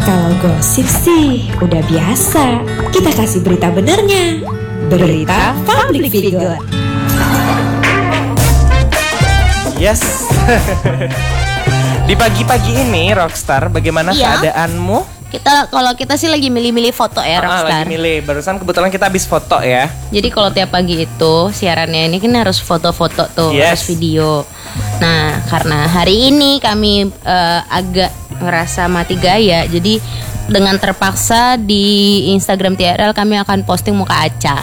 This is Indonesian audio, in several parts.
Kalau gosip sih udah biasa. Kita kasih berita benernya. Berita public figure. Yes. Di pagi-pagi ini Rockstar, bagaimana Iya. keadaanmu? Kalau kita sih lagi milih-milih foto ya, Rockstar. Lagi milih. Barusan kebetulan kita habis foto ya. Jadi kalau tiap pagi itu siarannya ini kan harus foto-foto tuh, Yes. harus video. Nah, karena hari ini kami agak ngerasa mati gaya, jadi dengan terpaksa di Instagram TRL kami akan posting muka Aca.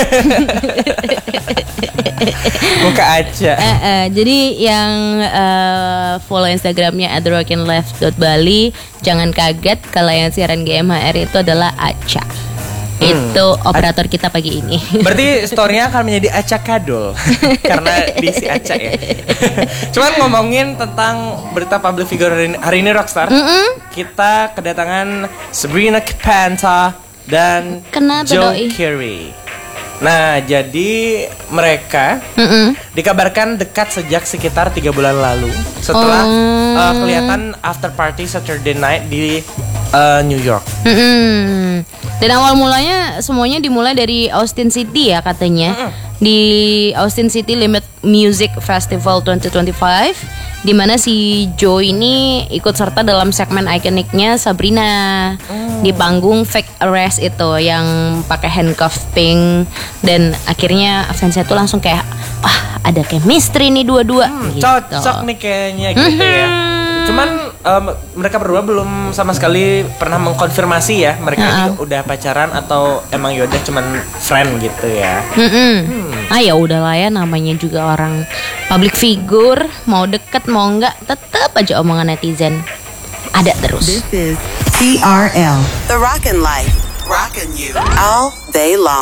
Muka aja. Jadi yang follow Instagramnya @rockinleft.bali jangan kaget kalau yang siaran GMHR itu adalah Aca. Itu operator kita pagi ini. Berarti story-nya akan menjadi acak kadul karena diisi acak ya. Cuman ngomongin tentang berita public figure hari ini Rockstar, kita kedatangan Sabrina Carpenter dan Kenapa, Joe Doi? Carey. Nah, jadi mereka dikabarkan dekat sejak sekitar 3 bulan lalu setelah kelihatan after party Saturday night di New York. Dan awal mulanya semuanya dimulai dari Austin City ya katanya. Di Austin City Limit Music Festival 2025, di mana si Joe ini ikut serta dalam segmen ikoniknya Sabrina di panggung Fake Arrest itu yang pakai handcuff pink, dan akhirnya fansnya tuh langsung kayak wah ada chemistry nih dua-dua gitu. Cocok nih kayaknya gitu ya. Cuman mereka berdua belum sama sekali pernah mengkonfirmasi ya mereka ini udah pacaran atau emang yaudah cuman friend gitu ya. Ya udahlah ya, namanya juga orang public figure, mau deket mau enggak tetap aja omongan netizen ada terus. This is TRL, The Rockin' Life, rockin' you all day long.